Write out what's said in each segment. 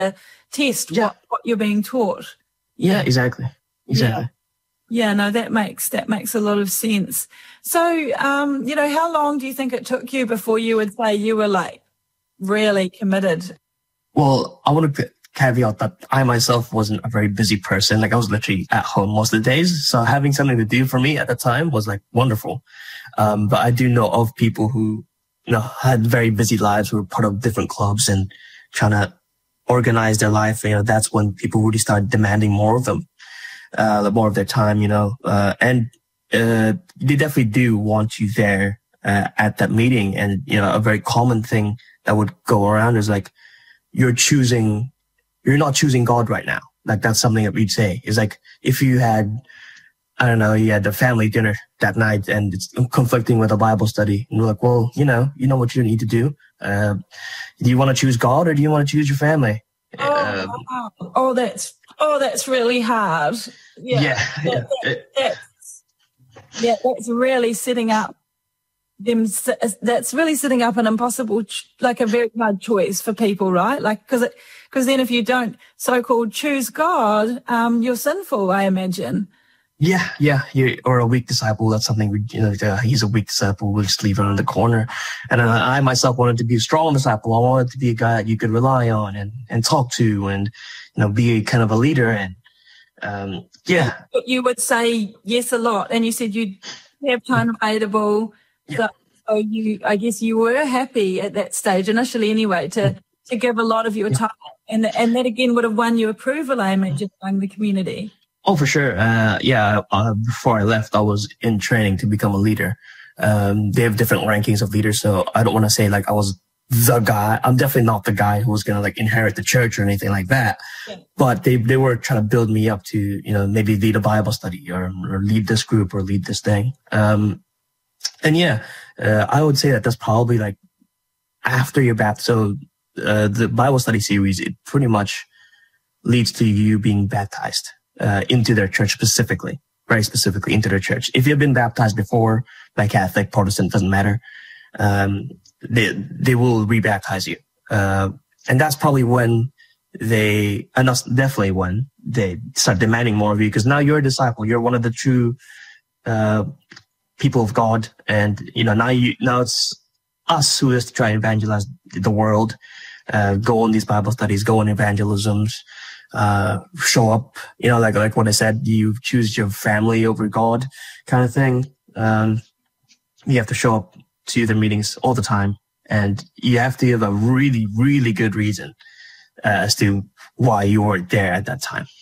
test what you're being taught. Yeah, exactly. Yeah, no, that makes a lot of sense. So, how long do you think it took you before you would say you were like really committed? Well, I want to caveat that I myself wasn't a very busy person. Like I was literally at home most of the days. So having something to do for me at the time was like wonderful. But I do know of people who, had very busy lives, who were part of different clubs and trying to organize their life. That's when people really start demanding more of them, more of their time, and they definitely do want you there at that meeting. And, a very common thing that would go around is like, you're not choosing God right now. Like that's something that we'd say is like, if you had, you had a family dinner that night and it's conflicting with a Bible study and we're like, well, you know what you need to do. Do you want to choose God or do you want to choose your family? That's really hard. That's really setting up them. That's really setting up an impossible, like a very hard choice for people, right? Like, because then if you don't so-called choose God, you're sinful, I imagine. Yeah. Or a weak disciple. That's something he's a weak disciple. We'll just leave him in the corner. And I myself wanted to be a strong disciple. I wanted to be a guy that you could rely on and talk to and, be kind of a leader. And, But you would say yes a lot. And you said you'd have time available. Yeah. So I guess you were happy at that stage initially anyway to give a lot of your time. And that again would have won you approval, I imagine, among the community. Oh, for sure. Before I left, I was in training to become a leader. They have different rankings of leaders, so I don't want to say like I was the guy. I'm definitely not the guy who was going to like inherit the church or anything like that. Yeah. But they were trying to build me up to, maybe lead a Bible study or lead this group or lead this thing. I would say that's probably like after you're baptized. So, the Bible study series, it pretty much leads to you being baptized into their church very specifically into their church. If you've been baptized before by Catholic, Protestant, doesn't matter. They will rebaptize you. And that's probably when that's definitely when they start demanding more of you because now you're a disciple. You're one of the true, people of God. And, now it's us who is to try and evangelize the world, go on these Bible studies, go on evangelisms, show up, like what I said, you choose your family over God kind of thing. You have to show up to the meetings all the time and you have to have a really, really good reason as to why you weren't there at that time.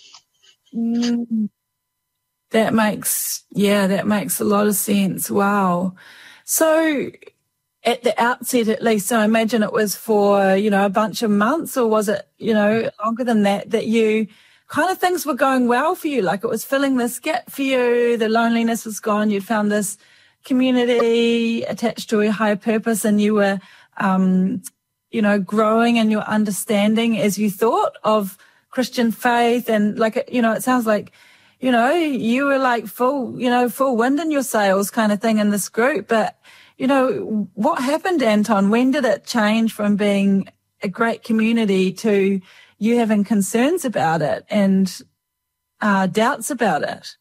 That makes a lot of sense. Wow. So at the outset, at least, so I imagine it was for, a bunch of months, or was it, longer than that you kind of things were going well for you? Like it was filling this gap for you. The loneliness was gone. You'd found this community attached to a higher purpose and you were, growing in your understanding as you thought of Christian faith. And like, it sounds like, you were like full wind in your sails kind of thing in this group. But, what happened, Anton? When did it change from being a great community to you having concerns about it and doubts about it?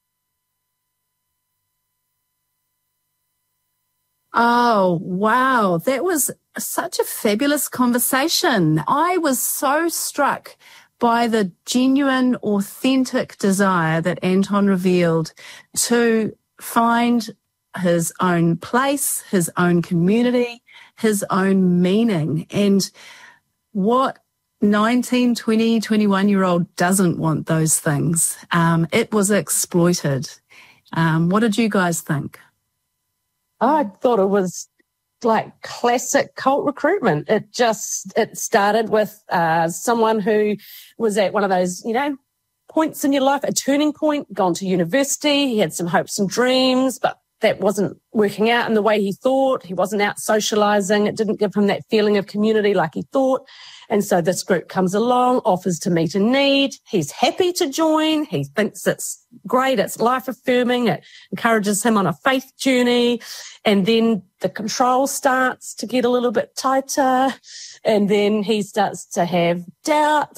Oh, wow. That was such a fabulous conversation. I was so struck by the genuine, authentic desire that Anton revealed to find his own place, his own community, his own meaning. And what 19, 20, 21-year-old doesn't want those things? It was exploited. What did you guys think? I thought it was like classic cult recruitment. It started with someone who was at one of those, points in your life, a turning point, gone to university. He had some hopes and dreams, but that wasn't working out in the way he thought. He wasn't out socializing. It didn't give him that feeling of community like he thought. And so this group comes along, offers to meet a need. He's happy to join. He thinks it's great. It's life affirming. It encourages him on a faith journey. And then the control starts to get a little bit tighter. And then he starts to have doubts.